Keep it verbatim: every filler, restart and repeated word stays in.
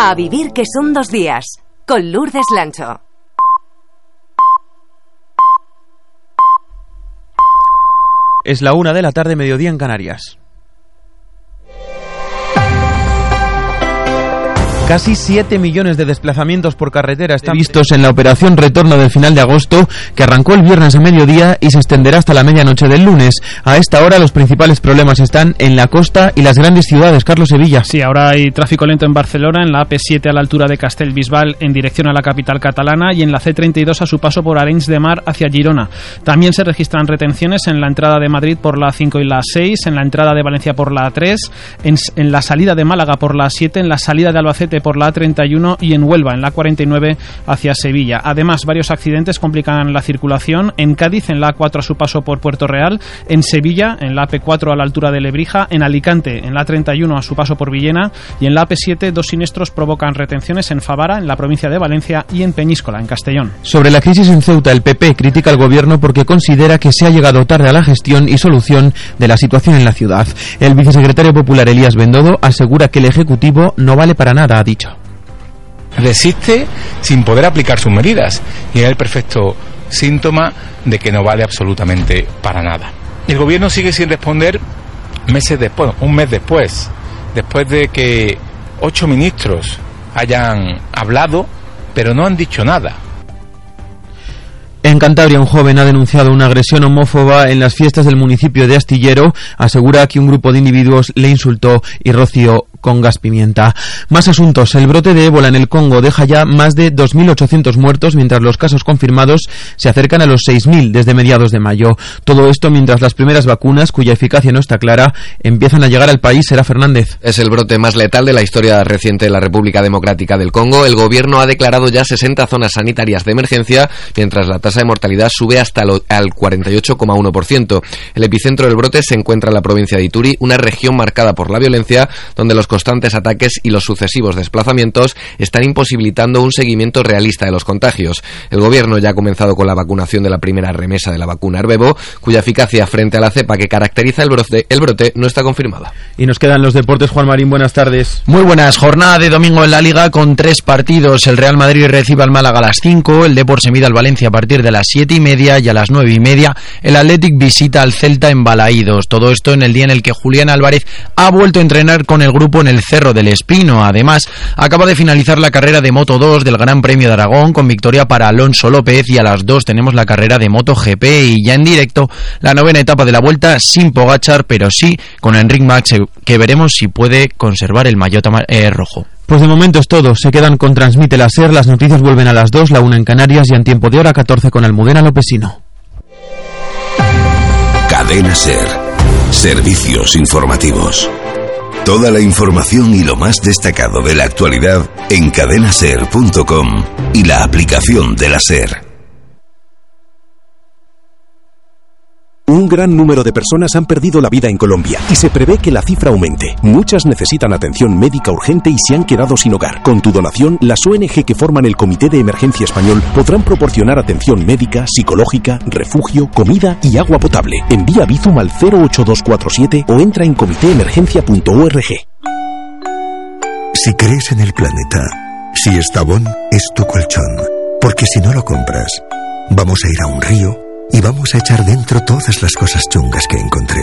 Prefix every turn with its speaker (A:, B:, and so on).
A: A vivir que son dos días, con Lourdes Lancho.
B: Es la una de la tarde, mediodía en Canarias. Casi siete millones de desplazamientos por carretera están vistos en la operación Retorno del final de agosto, que arrancó el viernes a mediodía y se extenderá hasta la medianoche del lunes. A esta hora los principales problemas están en la costa y las grandes ciudades. Carlos Sevilla.
C: Sí, ahora hay tráfico lento en Barcelona, en la A P siete a la altura de Castellbisbal en dirección a la capital catalana y en la C treinta y dos a su paso por Arenys de Mar hacia Girona. También se registran retenciones en la entrada de Madrid por la A cinco y la A seis, en la entrada de Valencia por la A tres, en, en la salida de Málaga por la A siete, en la salida de Albacete por la A treinta y uno y en Huelva, en la A cuarenta y nueve hacia Sevilla. Además, varios accidentes complican la circulación en Cádiz, en la A cuatro a su paso por Puerto Real, en Sevilla, en la A P cuatro a la altura de Lebrija, en Alicante, en la A treinta y uno a su paso por Villena y en la A P siete dos siniestros provocan retenciones en Favara, en la provincia de Valencia y en Peñíscola, en Castellón.
B: Sobre la crisis en Ceuta, el P P critica al gobierno porque considera que se ha llegado tarde a la gestión y solución de la situación en la ciudad. El vicesecretario popular Elías Bendodo asegura que el Ejecutivo no vale para nada, ha dicho.
D: Resiste sin poder aplicar sus medidas y es el perfecto síntoma de que no vale absolutamente para nada. El gobierno sigue sin responder meses después, un mes después, después de que ocho ministros hayan hablado, pero no han dicho nada.
B: En Cantabria, un joven ha denunciado una agresión homófoba en las fiestas del municipio de Astillero. Asegura que un grupo de individuos le insultó y roció con gas pimienta. Más asuntos. El brote de ébola en el Congo deja ya más de dos mil ochocientos muertos, mientras los casos confirmados se acercan a los seis mil desde mediados de mayo. Todo esto mientras las primeras vacunas, cuya eficacia no está clara, empiezan a llegar al país. Sera Fernández.
E: Es el brote más letal de la historia reciente de la República Democrática del Congo. El gobierno ha declarado ya sesenta zonas sanitarias de emergencia, mientras la tasa de mortalidad sube hasta lo, al cuarenta y ocho coma uno por ciento. El epicentro del brote se encuentra en la provincia de Ituri, una región marcada por la violencia, donde los constantes ataques y los sucesivos desplazamientos están imposibilitando un seguimiento realista de los contagios. El gobierno ya ha comenzado con la vacunación de la primera remesa de la vacuna Arbevo, cuya eficacia frente a la cepa que caracteriza el brote, el brote no está confirmada.
B: Y nos quedan los deportes. Juan Marín, buenas tardes.
F: Muy buenas. Jornada de domingo en la Liga con tres partidos. El Real Madrid recibe al Málaga a las cinco, el Depor se mide al Valencia a partir de las siete y media y a las nueve y media el Athletic visita al Celta en Balaídos. Todo esto en el día en el que Julián Álvarez ha vuelto a entrenar con el grupo en el Cerro del Espino. Además, acaba de finalizar la carrera de Moto dos del Gran Premio de Aragón con victoria para Alonso López, y a las dos tenemos la carrera de Moto G P y ya en directo la novena etapa de la Vuelta sin Pogačar, pero sí con Enric Mas, que veremos si puede conservar el maillot eh, rojo.
B: Pues de momento es todo. Se quedan con Transmite la SER. Las noticias vuelven a las dos, la una en Canarias, y en tiempo de hora catorce con Almudena Lopesino.
G: Cadena SER. Servicios informativos. Toda la información y lo más destacado de la actualidad en cadena ser punto com y la aplicación de la SER.
H: Un gran número de personas han perdido la vida en Colombia y se prevé que la cifra aumente. Muchas necesitan atención médica urgente y se han quedado sin hogar. Con tu donación, las O N G que forman el Comité de Emergencia Español podrán proporcionar atención médica, psicológica, refugio, comida y agua potable. Envía Bizum al cero ocho dos cuatro siete o entra en comité emergencia punto org.
I: Si crees en el planeta, si Estavón es tu colchón, porque si no lo compras, vamos a ir a un río y vamos a echar dentro todas las cosas chungas que encontremos.